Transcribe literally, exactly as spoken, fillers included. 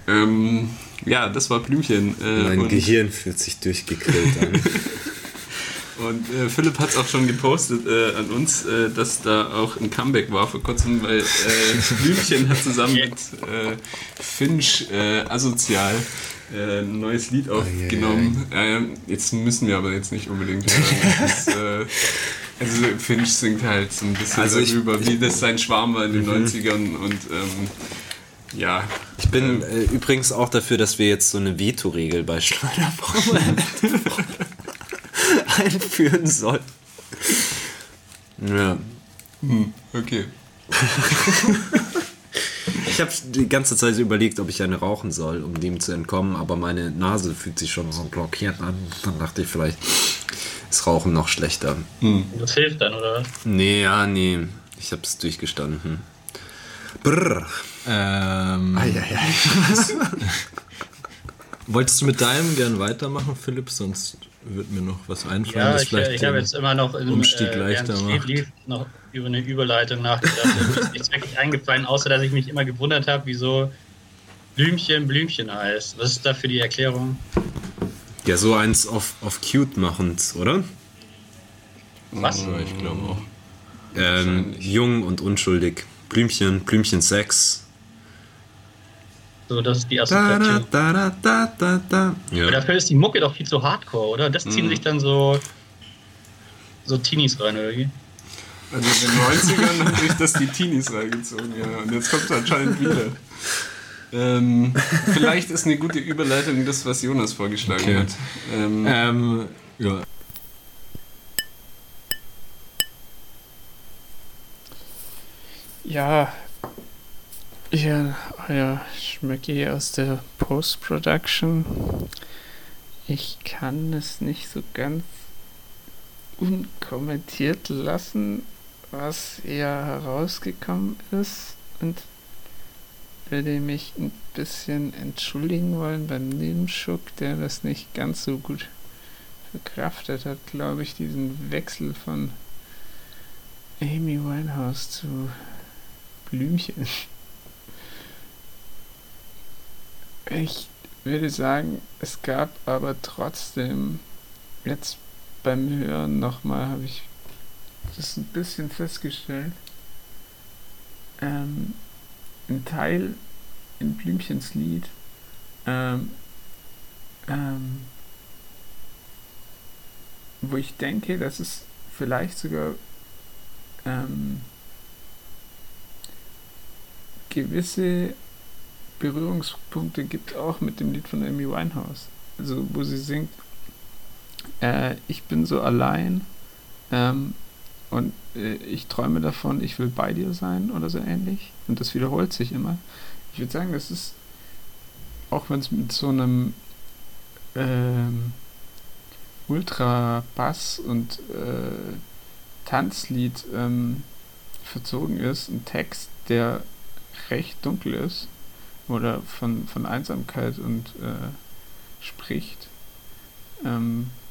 Ähm, ja, das war Blümchen. Äh, mein und, Gehirn fühlt sich durchgegrillt an. Und äh, Philipp hat es auch schon gepostet äh, an uns, äh, dass da auch ein Comeback war vor kurzem, weil äh, Blümchen hat zusammen mit äh, Finch äh, Asozial äh, ein neues Lied aufgenommen. Oh, yeah, yeah. Äh, jetzt müssen wir aber jetzt nicht unbedingt hören. Das ist, äh, also Finch singt halt so ein bisschen also darüber, ich, wie das sein Schwarm war in den mhm. neunzigern und ähm, ja. Ich bin äh, übrigens auch dafür, dass wir jetzt so eine Veto-Regel bei Schleuderbaum einführen sollen. Ja. Hm, okay. Ich habe die ganze Zeit überlegt, ob ich eine rauchen soll, um dem zu entkommen, aber meine Nase fühlt sich schon so blockiert an. Dann dachte ich, vielleicht ist Rauchen noch schlechter. Hm. Das hilft dann, oder was? Nee, ja, nee. Ich habe es durchgestanden. Brrr. Ähm. Ai, ai, ai. Wolltest du mit deinem gern weitermachen, Philipp? Sonst wird mir noch was einfallen, ja, das ich, vielleicht ich habe jetzt immer noch im Umstieg äh, leichter macht. Lief, noch über eine Überleitung nachgedacht. Mir ist nichts wirklich eingefallen, außer dass ich mich immer gewundert habe, wieso Blümchen Blümchen heißt. Was ist da für die Erklärung? Ja, so eins auf, auf cute machend, oder? Was? Ja, ich glaube auch. Ähm, jung und unschuldig. Blümchen, Blümchen Sex. So, das ist die Assoziation. Da, da, da, da, da, da. Ja. Aber dafür ist die Mucke doch viel zu hardcore, oder? Das ziehen mm. sich dann so so Teenies rein, oder wie? Also in den neunzigern haben sich das die Teenies reingezogen, ja. Und jetzt kommt es anscheinend wieder. Ähm, vielleicht ist eine gute Überleitung das, was Jonas vorgeschlagen okay. hat. Ähm, ähm, ja. Ja, ja, euer Schmöcki aus der Post-Production. Ich kann es nicht so ganz unkommentiert lassen, was hier herausgekommen ist, und würde mich ein bisschen entschuldigen wollen beim Nimschuk, der das nicht ganz so gut verkraftet hat, glaube ich, diesen Wechsel von Amy Winehouse zu Blümchen. Ich würde sagen, es gab aber trotzdem, jetzt beim Hören nochmal, habe ich das ein bisschen festgestellt, ähm, ein Teil in Blümchens Lied, ähm, ähm, wo ich denke, dass es vielleicht sogar ähm, gewisse Berührungspunkte gibt auch mit dem Lied von Amy Winehouse. Also wo sie singt, äh, ich bin so allein ähm, und äh, ich träume davon, ich will bei dir sein oder so ähnlich. Und das wiederholt sich immer. Ich würde sagen, das ist, auch wenn es mit so einem ähm, Ultra-Bass und äh, Tanzlied ähm, verzogen ist, ein Text, der recht dunkel ist oder von, von Einsamkeit und äh, spricht, ähm,